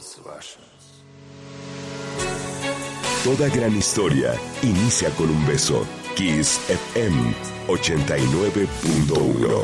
Toda gran historia inicia con un beso. Kiss FM 89.1.